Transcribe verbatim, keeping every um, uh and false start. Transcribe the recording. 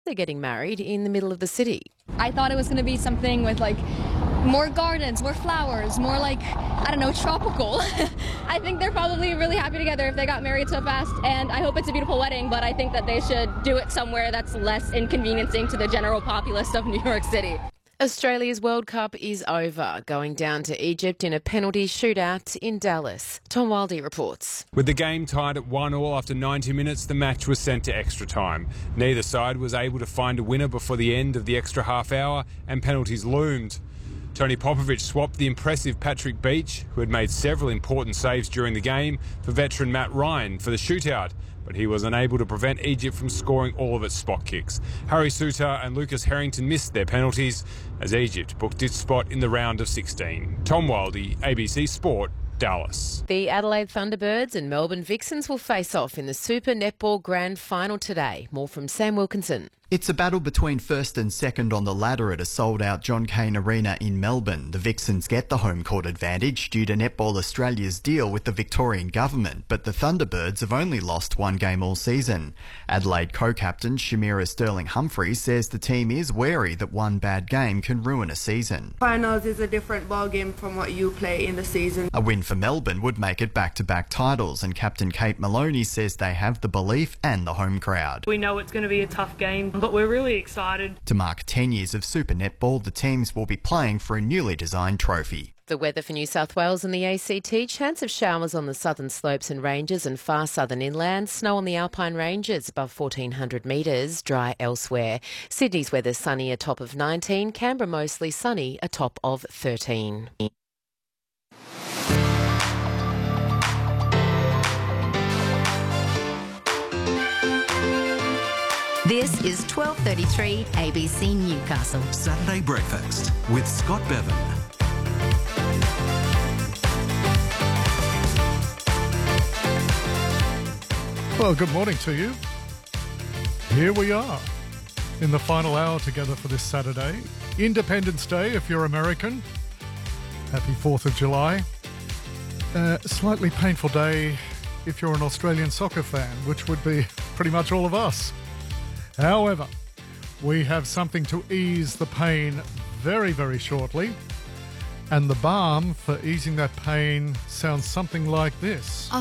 They're getting married in the middle of the city. I thought it was going to be something with like more gardens, more flowers, more like, I don't know, tropical. I think they're probably really happy together if they got married so fast, and I hope it's a beautiful wedding, but I think that they should do it somewhere that's less inconveniencing to the general populace of New York City. Australia's World Cup is over, going down to Egypt in a penalty shootout in Dallas. Tom Wildey reports. With the game tied at one all after ninety minutes, the match was sent to extra time. Neither side was able to find a winner before the end of the extra half hour, and penalties loomed. Tony Popovich swapped the impressive Patrick Beach, who had made several important saves during the game, for veteran Matt Ryan for the shootout, but he was unable to prevent Egypt from scoring all of its spot kicks. Harry Souttar and Lucas Harrington missed their penalties as Egypt booked its spot in the round of sixteen. Tom Wildey, A B C Sport, Dallas. The Adelaide Thunderbirds and Melbourne Vixens will face off in the Super Netball Grand Final today. More from Sam Wilkinson. It's a battle between first and second on the ladder at a sold-out John Cain Arena in Melbourne. The Vixens get the home court advantage due to Netball Australia's deal with the Victorian government, but the Thunderbirds have only lost one game all season. Adelaide co-captain Shamira Sterling-Humphries says the team is wary that one bad game can ruin a season. Finals is a different ballgame from what you play in the season. A win for Melbourne would make it back-to-back titles, and captain Kate Maloney says they have the belief and the home crowd. We know it's going to be a tough game, but we're really excited. To mark ten years of Super Netball, the teams will be playing for a newly designed trophy. The weather for New South Wales and the A C T. Chance of showers on the southern slopes and ranges and far southern inland. Snow on the Alpine ranges above fourteen hundred metres. Dry elsewhere. Sydney's weather sunny, a top of nineteen. Canberra mostly sunny, a top of thirteen. This is twelve thirty-three A B C Newcastle. Saturday Breakfast with Scott Bevan. Well, good morning to you. Here we are in the final hour together for this Saturday. Independence Day if you're American. Happy fourth of July. Uh, slightly painful day if you're an Australian soccer fan, which would be pretty much all of us. However, we have something to ease the pain very, very shortly. And the balm for easing that pain sounds something like this.